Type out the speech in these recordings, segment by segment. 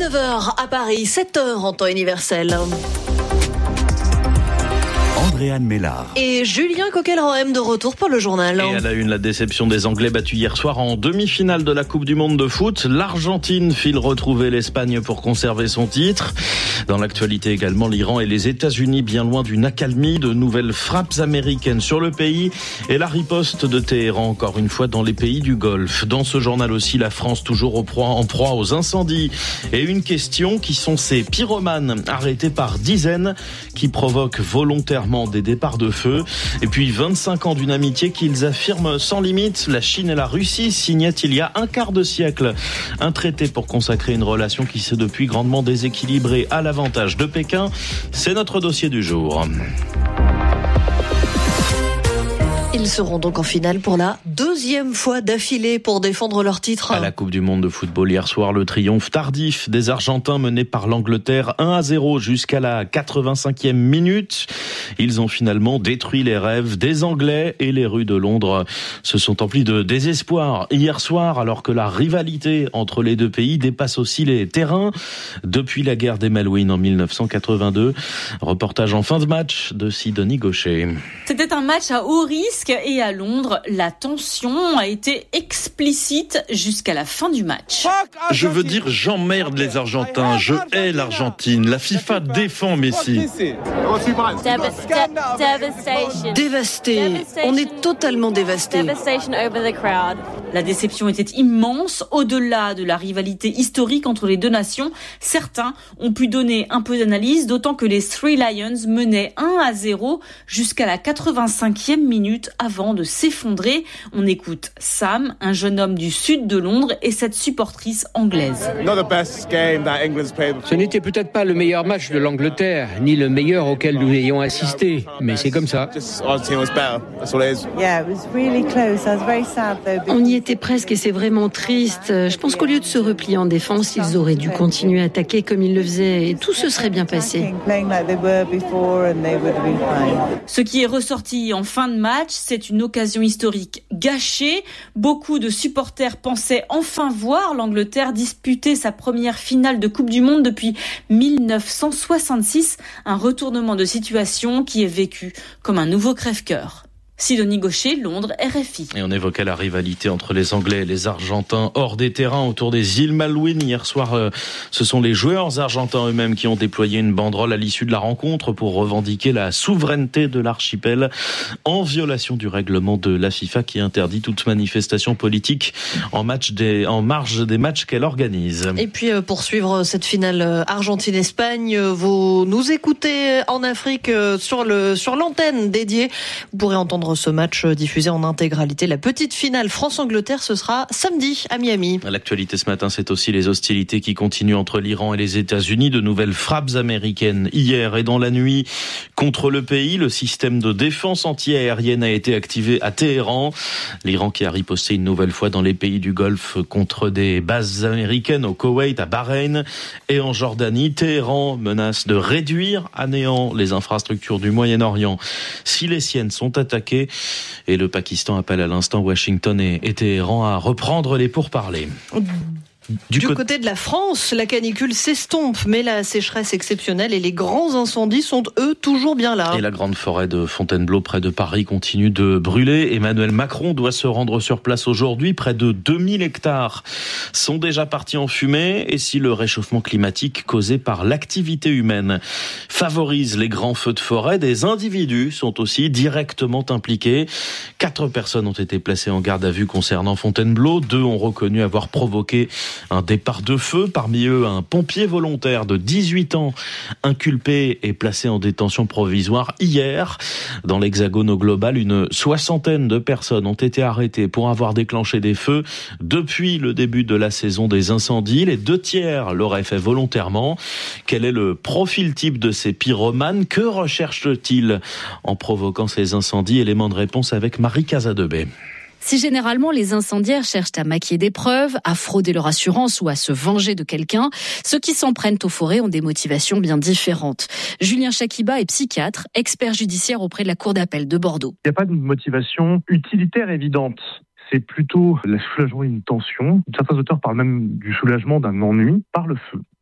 9h à Paris, 7h en temps universel. Andréane Mélard. Et Julien Coquelin de retour pour le journal. Et à la une, la déception des Anglais battus hier soir en demi-finale de la Coupe du Monde de foot. L'Argentine file retrouver l'Espagne pour conserver son titre. Dans l'actualité également, l'Iran et les États-Unis bien loin d'une accalmie. De nouvelles frappes américaines sur le pays et la riposte de Téhéran encore une fois dans les pays du Golfe. Dans ce journal aussi, la France toujours en proie aux incendies. Et une question, qui sont ces pyromanes arrêtés par dizaines qui provoquent volontairement des départs de feu. Et puis 25 ans d'une amitié qu'ils affirment sans limite. La Chine et la Russie signaient il y a un quart de siècle un traité pour consacrer une relation qui s'est depuis grandement déséquilibrée à l'avantage de Pékin. C'est notre dossier du jour. Ils seront donc en finale pour la deuxième fois d'affilée pour défendre leur titre. À la Coupe du Monde de football hier soir, le triomphe tardif des Argentins menés par l'Angleterre 1-0 jusqu'à la 85e minute. Ils ont finalement détruit les rêves des Anglais et les rues de Londres se sont emplies de désespoir hier soir, alors que la rivalité entre les deux pays dépasse aussi les terrains depuis la guerre des Malouines en 1982. Reportage en fin de match de Sidonie Gaucher. C'était un match à haut risque et à Londres, la tension a été explicite jusqu'à la fin du match. Je veux dire, j'emmerde les Argentins, je hais l'Argentine, la FIFA défend Messi. Dévasté, on est totalement dévasté. La déception était immense, au-delà de la rivalité historique entre les deux nations. Certains ont pu donner un peu d'analyse, d'autant que les Three Lions menaient 1-0 jusqu'à la 85e minute avant de s'effondrer. On écoute Sam, un jeune homme du sud de Londres, et cette supportrice anglaise. Ce n'était peut-être pas le meilleur match de l'Angleterre, ni le meilleur auquel nous ayons assisté, mais c'est comme ça. On y était presque et c'est vraiment triste. Je pense qu'au lieu de se replier en défense, ils auraient dû continuer à attaquer comme ils le faisaient et tout se serait bien passé. Ce qui est ressorti en fin de match, c'est une occasion historique gâchée. Beaucoup de supporters pensaient enfin voir l'Angleterre disputer sa première finale de Coupe du Monde depuis 1966. Un retournement de situation qui est vécu comme un nouveau crève-cœur. Sidonie Gaucher, Londres, RFI. Et on évoquait la rivalité entre les Anglais et les Argentins hors des terrains autour des îles Malouines. Hier soir, ce sont les joueurs argentins eux-mêmes qui ont déployé une banderole à l'issue de la rencontre pour revendiquer la souveraineté de l'archipel en violation du règlement de la FIFA qui interdit toute manifestation politique en marge des matchs qu'elle organise. Et puis pour suivre cette finale Argentine-Espagne, vous nous écoutez en Afrique sur l'antenne dédiée. Vous pourrez entendre ce match diffusé en intégralité. La petite finale France-Angleterre, ce sera samedi à Miami. L'actualité ce matin, c'est aussi les hostilités qui continuent entre l'Iran et les États-Unis. De nouvelles frappes américaines hier et dans la nuit contre le pays. Le système de défense anti-aérienne a été activé à Téhéran. L'Iran qui a riposté une nouvelle fois dans les pays du Golfe contre des bases américaines au Koweït, à Bahreïn et en Jordanie. Téhéran menace de réduire à néant les infrastructures du Moyen-Orient si les siennes sont attaquées. Et le Pakistan appelle à l'instant Washington et Téhéran à reprendre les pourparlers. Du côté de la France, la canicule s'estompe, mais la sécheresse exceptionnelle et les grands incendies sont, eux, toujours bien là. Et la grande forêt de Fontainebleau, près de Paris, continue de brûler. Emmanuel Macron doit se rendre sur place aujourd'hui. Près de 2000 hectares sont déjà partis en fumée. Et si le réchauffement climatique causé par l'activité humaine favorise les grands feux de forêt, des individus sont aussi directement impliqués. 4 personnes ont été placées en garde à vue concernant Fontainebleau. 2 ont reconnu avoir provoqué un départ de feu, parmi eux un pompier volontaire de 18 ans inculpé et placé en détention provisoire hier. Dans l'Hexagone au global, une soixantaine de personnes ont été arrêtées pour avoir déclenché des feux depuis le début de la saison des incendies. Les 2 tiers l'auraient fait volontairement. Quel est le profil type de ces pyromanes? Que recherchent-ils en provoquant ces incendies? Élément de réponse avec Marie Casadebey. Si généralement les incendiaires cherchent à maquiller des preuves, à frauder leur assurance ou à se venger de quelqu'un, ceux qui s'en prennent aux forêts ont des motivations bien différentes. Julien Chakiba est psychiatre, expert judiciaire auprès de la Cour d'appel de Bordeaux. Il n'y a pas de motivation utilitaire évidente. C'est plutôt le soulagement d'une tension. Certains auteurs parlent même du soulagement d'un ennui par le feu.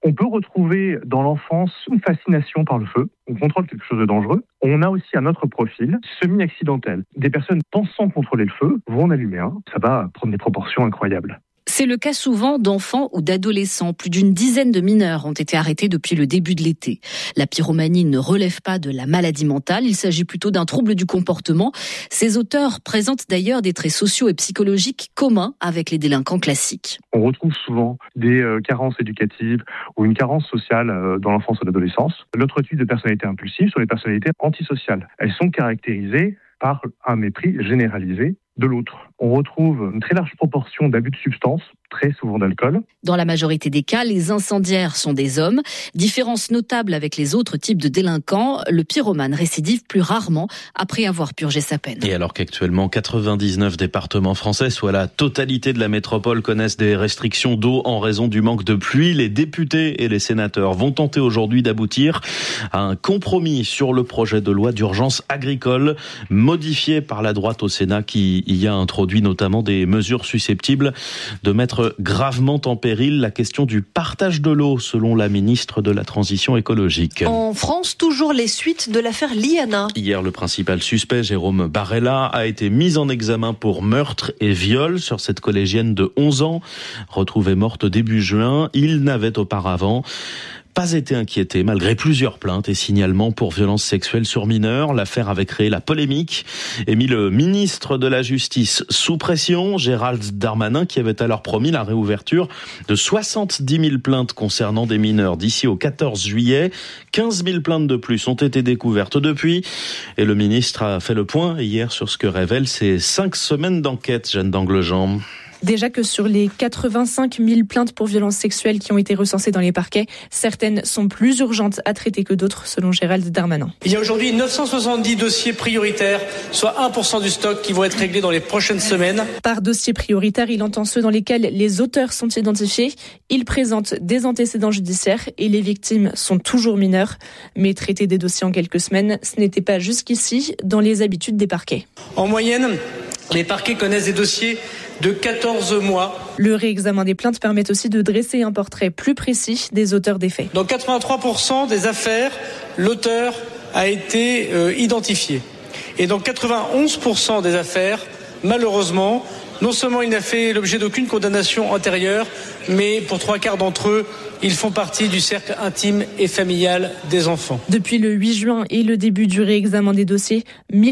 On peut retrouver dans l'enfance une fascination par le feu. On contrôle quelque chose de dangereux. On a aussi un autre profil semi-accidentel. Des personnes pensant contrôler le feu vont en allumer un. Ça va prendre des proportions incroyables. C'est le cas souvent d'enfants ou d'adolescents. Plus d'une dizaine de mineurs ont été arrêtés depuis le début de l'été. La pyromanie ne relève pas de la maladie mentale, il s'agit plutôt d'un trouble du comportement. Ces auteurs présentent d'ailleurs des traits sociaux et psychologiques communs avec les délinquants classiques. On retrouve souvent des carences éducatives ou une carence sociale dans l'enfance ou l'adolescence. L'autre type de personnalité impulsive sont les personnalités antisociales. Elles sont caractérisées par un mépris généralisé de l'autre. On retrouve une très large proportion d'abus de substances, très souvent d'alcool. Dans la majorité des cas, les incendiaires sont des hommes. Différence notable avec les autres types de délinquants, le pyromane récidive plus rarement après avoir purgé sa peine. Et alors qu'actuellement 99 départements français, soit la totalité de la métropole, connaissent des restrictions d'eau en raison du manque de pluie, les députés et les sénateurs vont tenter aujourd'hui d'aboutir à un compromis sur le projet de loi d'urgence agricole modifié par la droite au Sénat qui y a introduit notamment des mesures susceptibles de mettre gravement en péril la question du partage de l'eau, selon la ministre de la Transition écologique. En France, toujours les suites de l'affaire Liana. Hier, le principal suspect, Jérôme Barella, a été mis en examen pour meurtre et viol sur cette collégienne de 11 ans, retrouvée morte début juin. Il n'avait auparavant pas été inquiété malgré plusieurs plaintes et signalements pour violences sexuelles sur mineurs. L'affaire avait créé la polémique et mis le ministre de la Justice sous pression, Gérald Darmanin, qui avait alors promis la réouverture de 70 000 plaintes concernant des mineurs d'ici au 14 juillet. 15 000 plaintes de plus ont été découvertes depuis et le ministre a fait le point hier sur ce que révèlent ces 5 semaines d'enquête, Jeanne d'Anglejean. Déjà que sur les 85 000 plaintes pour violences sexuelles qui ont été recensées dans les parquets, certaines sont plus urgentes à traiter que d'autres, selon Gérald Darmanin. Il y a aujourd'hui 970 dossiers prioritaires, soit 1% du stock qui vont être réglés dans les prochaines semaines. Par dossier prioritaire, il entend ceux dans lesquels les auteurs sont identifiés. Il présente des antécédents judiciaires et les victimes sont toujours mineures. Mais traiter des dossiers en quelques semaines, ce n'était pas jusqu'ici dans les habitudes des parquets. En moyenne, les parquets connaissent des dossiers de 14 mois. Le réexamen des plaintes permet aussi de dresser un portrait plus précis des auteurs des faits. Dans 83% des affaires, l'auteur a été identifié. Et dans 91% des affaires, malheureusement, non seulement il n'a fait l'objet d'aucune condamnation antérieure, mais pour 3/4 d'entre eux, ils font partie du cercle intime et familial des enfants. Depuis le 8 juin et le début du réexamen des dossiers,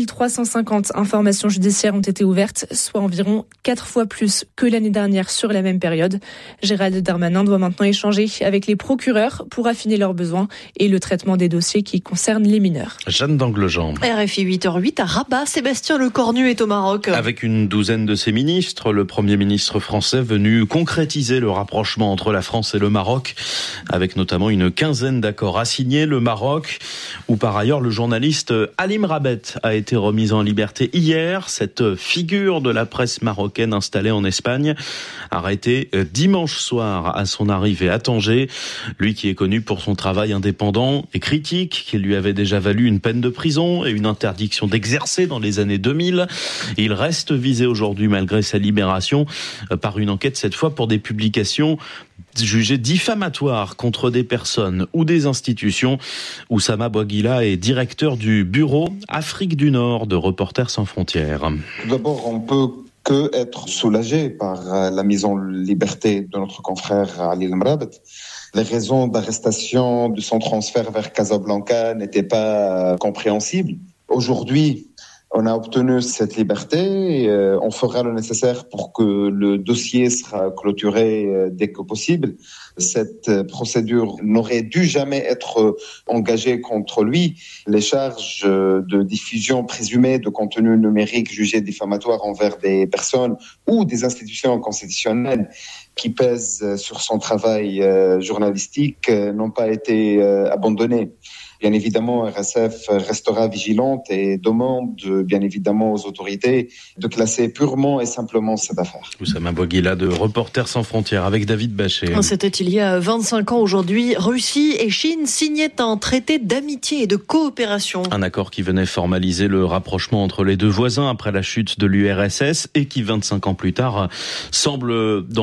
1350 informations judiciaires ont été ouvertes, soit environ 4 fois plus que l'année dernière sur la même période. Gérald Darmanin doit maintenant échanger avec les procureurs pour affiner leurs besoins et le traitement des dossiers qui concernent les mineurs. Jeanne d'Anglejean. RFI 8h08 à Rabat, Sébastien Lecornu est au Maroc. Avec une douzaine de ses ministres, le Premier ministre français venu concrétiser le rapprochement entre la France et le Maroc, avec notamment une quinzaine d'accords à signer. Le Maroc, où par ailleurs le journaliste Halim Rabet a été remis en liberté hier. Cette figure de la presse marocaine installée en Espagne, arrêté dimanche soir à son arrivée à Tanger. Lui qui est connu pour son travail indépendant et critique, qui lui avait déjà valu une peine de prison et une interdiction d'exercer dans les années 2000. Il reste visé aujourd'hui malgré sa libération par une enquête cette fois pour des publications jugées diffamatoires contre des personnes ou des institutions. Oussama Bouaguila est directeur du bureau Afrique du Nord de Reporters sans frontières. Tout d'abord, on peut que être soulagé par la mise en liberté de notre confrère Ali Lamrabet. Les raisons d'arrestation de son transfert vers Casablanca n'étaient pas compréhensibles. Aujourd'hui, on a obtenu cette liberté. On fera le nécessaire pour que le dossier sera clôturé dès que possible. Cette procédure n'aurait dû jamais être engagée contre lui. Les charges de diffusion présumée de contenu numérique jugé diffamatoire envers des personnes ou des institutions constitutionnelles qui pèsent sur son travail journalistique n'ont pas été abandonnées. Bien évidemment, RSF restera vigilante et demande bien évidemment aux autorités de classer purement et simplement cette affaire. Oussama Bouaguila de Reporters sans frontières avec David Bachet. C'était il y a 25 ans aujourd'hui. Russie et Chine signaient un traité d'amitié et de coopération. Un accord qui venait formaliser le rapprochement entre les deux voisins après la chute de l'URSS et qui 25 ans plus tard semble dans les mots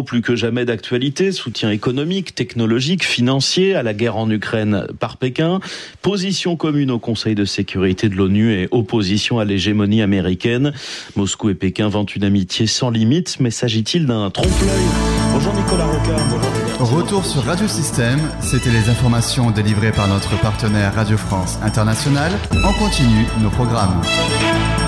plus que jamais d'actualité. Soutien économique, technologique, financier à la guerre en Ukraine par Pékin. Position commune au Conseil de sécurité de l'ONU et opposition à l'hégémonie américaine. Moscou et Pékin vantent une amitié sans limite, mais s'agit-il d'un trompe-l'œil? Bonjour Nicolas Rocard. Retour sur Radio Système, c'était les informations délivrées par notre partenaire Radio France Internationale. On continue nos programmes.